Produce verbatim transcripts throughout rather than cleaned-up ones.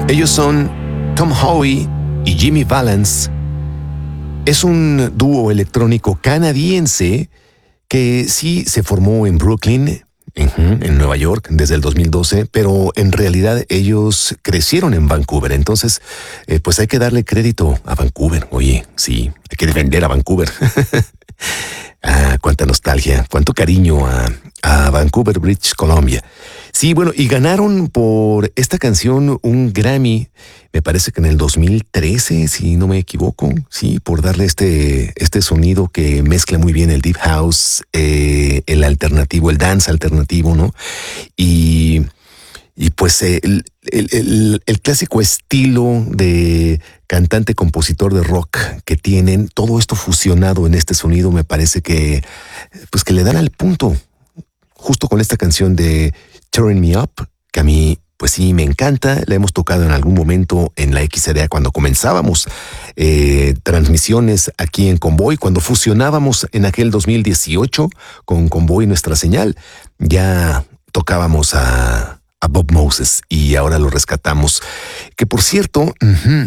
Ellos son Tom Howe y Jimmy Valance. Es un dúo electrónico canadiense que sí se formó en Brooklyn, en Nueva York, desde el dos mil doce, pero en realidad ellos crecieron en Vancouver. Entonces, eh, pues hay que darle crédito a Vancouver. Oye, sí, hay que defender a Vancouver. Ah, cuánta nostalgia, cuánto cariño a, a Vancouver, British Columbia. Sí, bueno, y ganaron por esta canción un Grammy, me parece que en el dos mil trece, si no me equivoco, sí, por darle este, este sonido que mezcla muy bien el deep house, eh, el alternativo, el dance alternativo, ¿no? Y, y pues eh, el, el, el, el clásico estilo de cantante, compositor de rock que tienen, todo esto fusionado en este sonido, me parece que, pues que le dan al punto, justo con esta canción de Turn Me Up, que a mí, pues sí, me encanta. La hemos tocado en algún momento en la X R A cuando comenzábamos eh, transmisiones aquí en Convoy, cuando fusionábamos en aquel dos mil dieciocho con Convoy nuestra señal. Ya tocábamos a, a Bob Moses y ahora lo rescatamos. Que por cierto, uh-huh,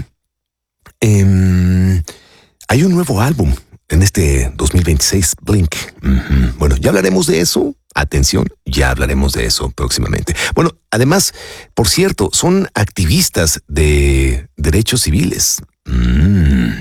eh, hay un nuevo álbum en este dos mil veintiséis, Blink. Uh-huh. Bueno, ya hablaremos de eso. Atención, ya hablaremos de eso próximamente. Bueno, además, por cierto, son activistas de derechos civiles. Mm.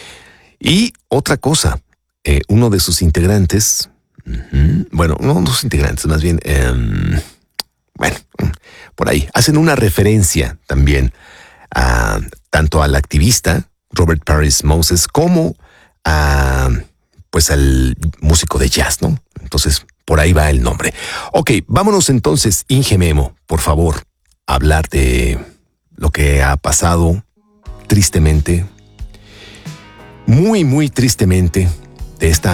Y otra cosa, eh, uno de sus integrantes, uh-huh, bueno, no dos integrantes, más bien, um, bueno, por ahí, hacen una referencia también a tanto al activista Robert Paris Moses como a, pues, al músico de jazz, ¿no? Entonces, por ahí va el nombre. Ok, vámonos entonces, Inge Memo, por favor, a hablar de lo que ha pasado tristemente, muy, muy tristemente, de esta